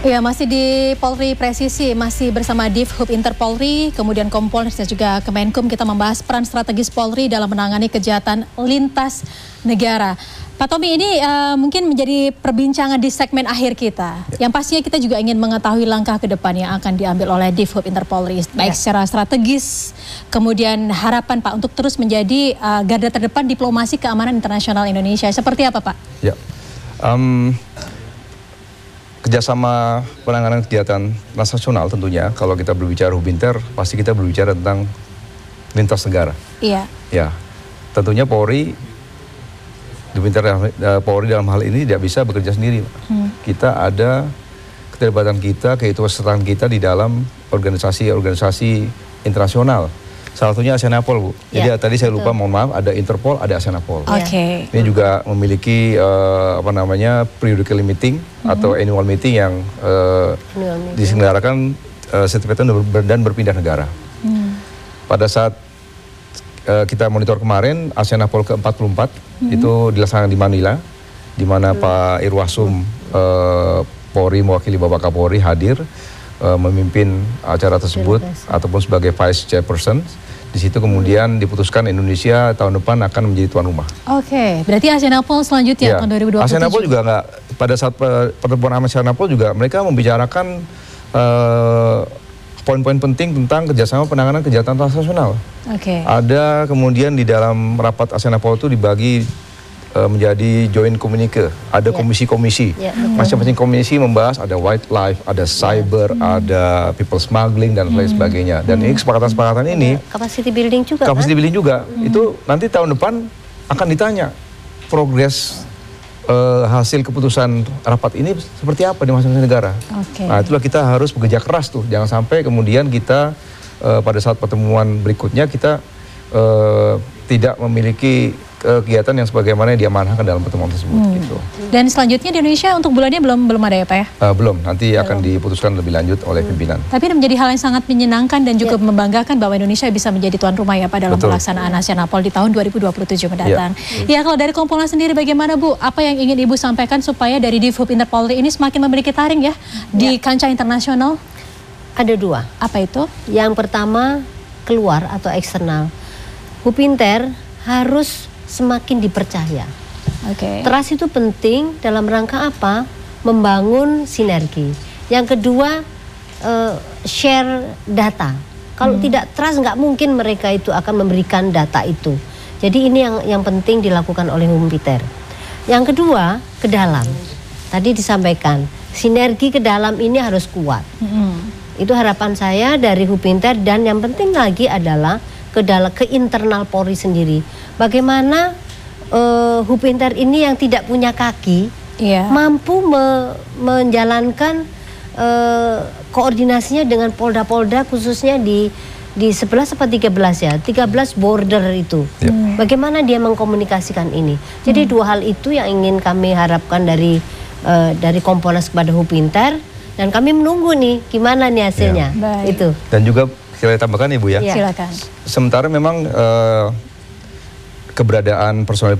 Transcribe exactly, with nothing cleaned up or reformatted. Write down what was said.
Ya, masih di Polri Presisi, masih bersama Divhub Inter Polri, kemudian Kompolnas dan juga Kemenkum, kita membahas peran strategis Polri dalam menangani kejahatan lintas negara. Pak Tommy, ini uh, mungkin menjadi perbincangan di segmen akhir kita. Ya. Yang pastinya kita juga ingin mengetahui langkah ke depan yang akan diambil oleh Divhub Inter Polri, baik ya. secara strategis, kemudian harapan Pak untuk terus menjadi uh, garda terdepan diplomasi keamanan internasional Indonesia. Seperti apa Pak? Ya. Um, Kerjasama penanganan kegiatan transnasional tentunya, kalau kita berbicara Hubinter, pasti kita berbicara tentang lintas negara. Iya. Ya, tentunya Polri, Hubinter uh, Polri dalam hal ini tidak bisa bekerja sendiri. Hmm. Kita ada keterlibatan kita, keikutsertaan kita di dalam organisasi-organisasi internasional. Salah satunya ASEANAPOL, Bu. Jadi ya, tadi saya lupa, betul. mohon maaf, ada Interpol, ada ASEANAPOL. Oke. Okay. Ini juga memiliki uh, apa namanya periodical meeting mm-hmm. atau annual meeting yang uh, diselenggarakan uh, setiap tahun ber dan berpindah negara. Mm. Pada saat uh, kita monitor kemarin, ASEANAPOL ke empat puluh empat mm-hmm. itu dilaksanakan di Manila, di mana mm. Pak Irwasum uh, Polri mewakili Bapak Kapolri hadir uh, memimpin acara tersebut ataupun sebagai Vice Chairperson. Di situ kemudian diputuskan Indonesia tahun depan akan menjadi tuan rumah. Oke, okay. Berarti ASEANAPOL selanjutnya ya. tahun dua ribu dua puluh tujuh. ASEANAPOL juga nggak, pada saat pertemuan ASEANAPOL juga mereka membicarakan poin-poin uh, penting tentang kerjasama penanganan kejahatan transnasional. Oke. Okay. Ada kemudian di dalam rapat ASEANAPOL itu dibagi uh, menjadi joint communique, ada komisi-komisi. Yeah. Yeah, masing-masing komisi membahas, ada wildlife, ada cyber, yeah. ada people smuggling dan lain hmm. sebagainya. Dan hmm. ini kesepakatan-kesepakatan ini, capacity building juga. Capacity kan? building juga. Hmm. Itu nanti tahun depan akan ditanya progres uh, hasil keputusan rapat ini seperti apa di masing-masing negara. Okay. Nah, itulah kita harus bekerja keras tuh. Jangan sampai kemudian kita uh, pada saat pertemuan berikutnya kita uh, tidak memiliki kegiatan yang sebagaimana dia diamanahkan dalam pertemuan tersebut. Hmm. Gitu. Dan selanjutnya di Indonesia untuk bulannya belum belum ada ya Pak ya? Uh, belum, nanti belum. akan diputuskan lebih lanjut oleh pimpinan. Tapi ini menjadi hal yang sangat menyenangkan dan juga ya. membanggakan bahwa Indonesia bisa menjadi tuan rumah ya Pak dalam Betul. pelaksanaan ASEANAPOL di tahun dua ribu dua puluh tujuh mendatang. Ya, ya kalau dari Kompolnas sendiri bagaimana Bu? Apa yang ingin Ibu sampaikan supaya dari Divhub Inter Polri ini semakin memiliki taring ya, ya. di kancah internasional? Ada dua. Apa itu? Yang pertama keluar atau eksternal. Hubinter harus semakin dipercaya. Okay. Trust itu penting dalam rangka apa? Membangun sinergi. Yang kedua, uh, share data. Kalau hmm. tidak trust, nggak mungkin mereka itu akan memberikan data itu. Jadi ini yang yang penting dilakukan oleh Hubinter. Yang kedua, ke dalam. Tadi disampaikan, sinergi ke dalam ini harus kuat. Hmm. Itu harapan saya dari Hubinter, dan yang penting lagi adalah ke dalam ke internal Polri sendiri. Bagaimana uh, Hubinter ini yang tidak punya kaki yeah. mampu me menjalankan uh, koordinasinya dengan polda-polda khususnya di di sebelas atau tiga belas ya, tiga belas border itu. Yeah. Hmm. Bagaimana dia mengkomunikasikan ini. Jadi hmm. dua hal itu yang ingin kami harapkan dari uh, dari Kompolnas kepada Hubinter, dan kami menunggu nih gimana nih hasilnya. Yeah. Itu. Dan juga saya tambahkan Ibu ya. Yeah. Silakan. Sementara memang uh, keberadaan personel